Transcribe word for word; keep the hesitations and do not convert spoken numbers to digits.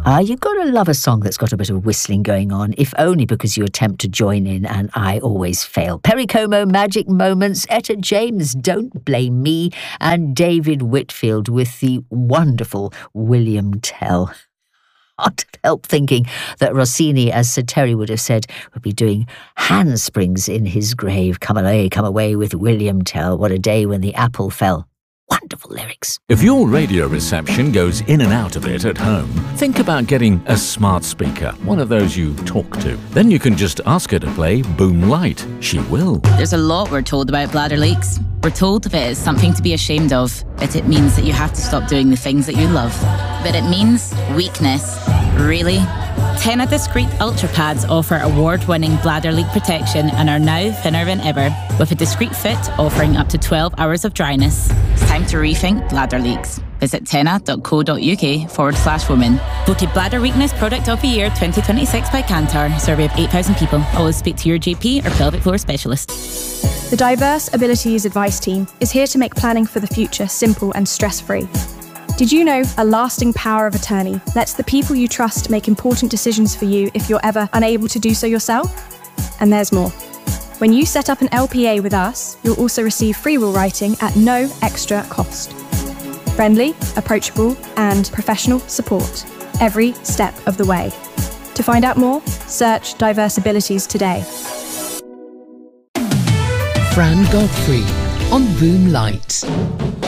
Ah, you've got to love a song that's got a bit of whistling going on, if only because you attempt to join in and I always fail. Perry Como, Magic Moments, Etta James, Don't Blame Me, and David Whitfield with the wonderful William Tell. I can't help thinking that Rossini, as Sir Terry would have said, would be doing handsprings in his grave. Come away, come away with William Tell. What a day when the apple fell. Wonderful lyrics. If your radio reception goes in and out of it at home, think about getting a smart speaker, one of those you talk to. Then you can just ask her to play Boom Light. She will. There's a lot we're told about bladder leaks. We're told that it is something to be ashamed of, that it means that you have to stop doing the things that you love. But it means weakness. Really? Tena Discreet Ultra Pads offer award-winning bladder leak protection and are now thinner than ever, with a discreet fit offering up to twelve hours of dryness. It's time to rethink bladder leaks. Visit tena.co.uk forward slash women. Voted Bladder Weakness Product of the Year twenty twenty-six by Kantar. Survey of eight thousand people. Always speak to your G P or pelvic floor specialist. The Diverse Abilities Advice Team is here to make planning for the future simple and stress-free. Did you know a lasting power of attorney lets the people you trust make important decisions for you if you're ever unable to do so yourself? And there's more. When you set up an L P A with us, you'll also receive free will writing at no extra cost. Friendly, approachable, and professional support every step of the way. To find out more, search Diverse Abilities today. Fran Godfrey on Boom Light.